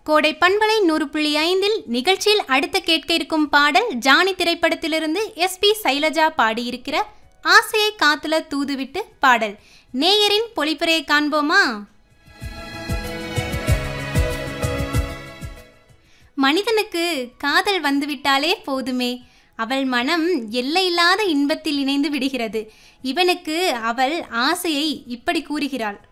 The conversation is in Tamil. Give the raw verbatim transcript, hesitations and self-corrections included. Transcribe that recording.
கோடை பண்பலை நூறு புள்ளி ஐந்தில் நிகழ்ச்சியில் அடுத்த கேட்க இருக்கும் பாடல் ஜானி திரைப்படத்திலிருந்து எஸ் பி சைலஜா பாடியிருக்கிற ஆசையை காத்துல தூதுவிட்டு பாடல். நேயரின் பொழிப்புரையை காண்போமா? மனிதனுக்கு காதல் வந்துவிட்டாலே போதுமே, அவள் மனம் எல்லையில்லாத இன்பத்தில் இணைந்து விடுகிறது. இவனுக்கு அவள் ஆசையை இப்படி கூறுகிறாள்.